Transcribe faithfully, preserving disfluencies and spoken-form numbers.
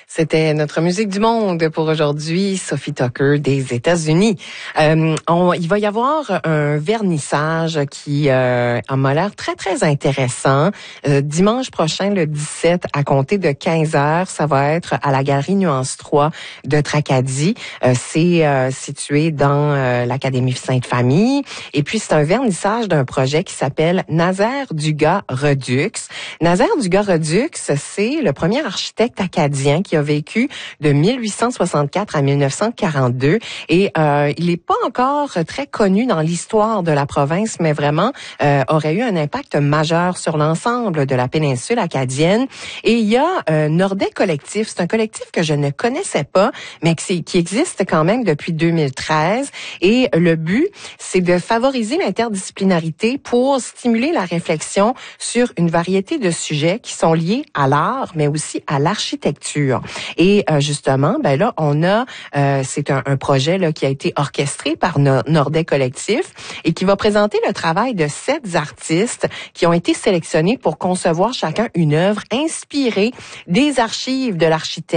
C'était notre musique du monde pour aujourd'hui, Sophie Tucker des États-Unis. Euh, on, il va y avoir un vernissage qui euh, m'a l'air très, très intéressant. Euh, dimanche prochain, le dix-sept, à compter de quinze heures, ça va être à la Galerie Nuance trois de Tracadie. Euh, c'est euh, situé dans euh, l'Académie Sainte-Famille. Et puis, c'est un vernissage d'un projet qui s'appelle Nazaire Dugas Redux. Nazaire Dugas Redux, c'est le premier architecte acadien qui a vécu de mille huit cent soixante-quatre à mille neuf cent quarante-deux et euh, il n'est pas encore très connu dans l'histoire de la province, mais vraiment euh, aurait eu un impact majeur sur l'ensemble de la péninsule acadienne. Et il y a euh, Nordais Collectif, c'est un collectif que je ne connaissais pas, mais qui, qui existe quand même depuis deux mille treize. Et le but, c'est de favoriser l'interdisciplinarité pour stimuler la réflexion sur une variété de sujets qui sont liés à l'art, mais aussi à l'architecture. Et euh, justement, ben là, on a, euh, c'est un, un projet là qui a été orchestré par no- Nordais Collectif et qui va présenter le travail de sept artistes qui ont été sélectionnés pour concevoir chacun une œuvre inspirée des archives de l'architecte